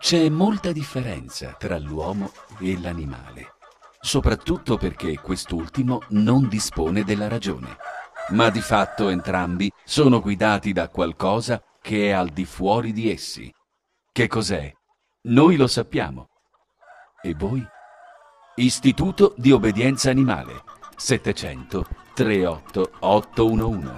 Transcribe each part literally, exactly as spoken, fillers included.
C'è molta differenza tra l'uomo e l'animale, soprattutto perché quest'ultimo non dispone della ragione, ma di fatto entrambi sono guidati da qualcosa che è al di fuori di essi. Che cos'è? Noi lo sappiamo. E voi? Istituto di obbedienza animale settecento trentotto ottocentoundici.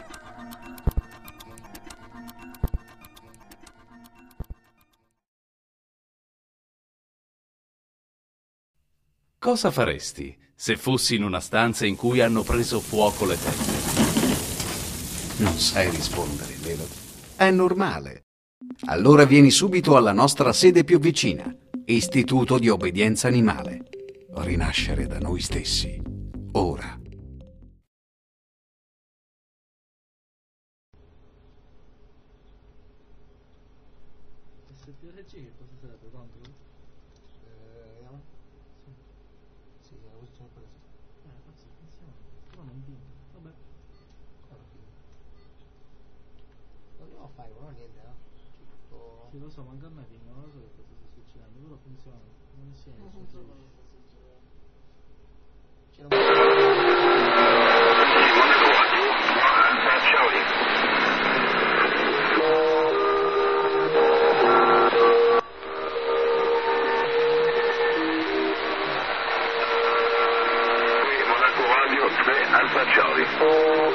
Cosa faresti se fossi in una stanza in cui hanno preso fuoco le tende? Non sai rispondere, vero? È normale. Allora vieni subito alla nostra sede più vicina, Istituto di Obbedienza Animale. Rinascere da noi stessi. Ora. S P R G che cosa sarebbe? Contro? Eh, vediamo. Sì. Sì, sì, la posizione è quella. Eh, forse funziona. Però non vince. Vabbè. Come vince? Non devo fare, però niente, no? Tutto... Sì, lo so, manca a me, vinco, non lo so che cosa sta succedendo, però funziona. Non si è.